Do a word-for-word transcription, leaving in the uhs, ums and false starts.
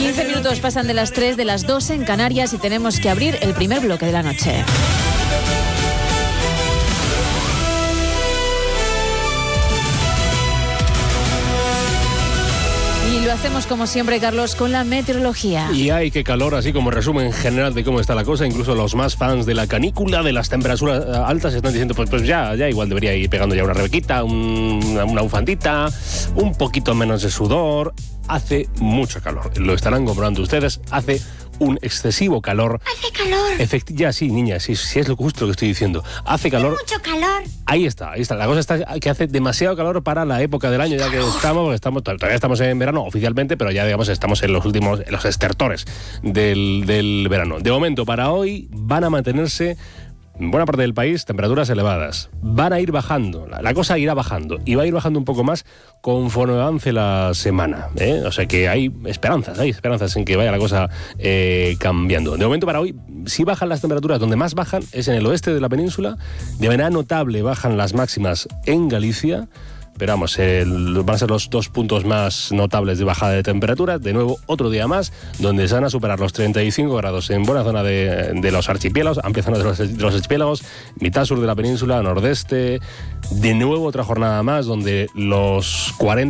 quince minutos pasan de las tres, de las dos en Canarias y tenemos que abrir el primer bloque de la noche. Y lo hacemos como siempre, Carlos, con la meteorología. Y hay que calor, así como resumen general de cómo está la cosa. Incluso los más fans de la canícula, de las temperaturas altas, están diciendo, pues, pues ya, ya igual debería ir pegando ya una rebequita, un, una bufandita, un poquito menos de sudor. Hace mucho calor, lo estarán comprobando ustedes, hace un excesivo calor. Hace calor. Efecti- ya, sí, niña, sí, sí es lo justo lo que estoy diciendo. Hace calor. Hace mucho calor. Ahí está, ahí está. La cosa está que hace demasiado calor para la época del año, ya que estamos, estamos todavía estamos en verano oficialmente, pero ya digamos estamos en los últimos, en los estertores del, del verano. De momento, para hoy van a mantenerse en buena parte del país temperaturas elevadas. Van a ir bajando, la, la cosa irá bajando y va a ir bajando un poco más conforme avance la semana, ¿eh? O sea que hay esperanzas, hay esperanzas en que vaya la cosa eh, cambiando. De momento para hoy, si bajan las temperaturas, donde más bajan es en el oeste de la península. De manera notable bajan las máximas en Galicia. Pero vamos, el, van a ser los dos puntos más notables de bajada de temperatura. De nuevo, otro día más, donde se van a superar los treinta y cinco grados en buena zona de, de los archipiélagos, amplia zona de los, de los archipiélagos, mitad sur de la península, nordeste. De nuevo, otra jornada más, donde los cuarenta